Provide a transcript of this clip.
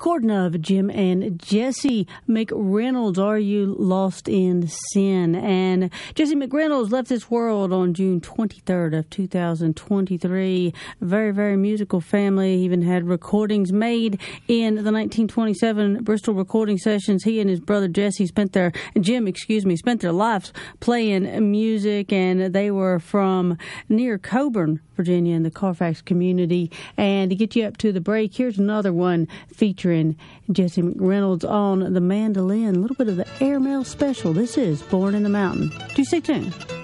recording of Jim and Jesse McReynolds, Are You Lost in Sin? And Jesse McReynolds left this world on June 23rd of 2023. Very, very musical family. He even had recordings made in the 1927 Bristol recording sessions. He and his brother Jim spent their lives playing music, and they were from near Coburn, Virginia, in the Carfax community. And to get you up to the break, here's another one featuring Jesse McReynolds on the mandolin, a little bit of the Airmail special. This is Born in the Mountain. Do stay tuned.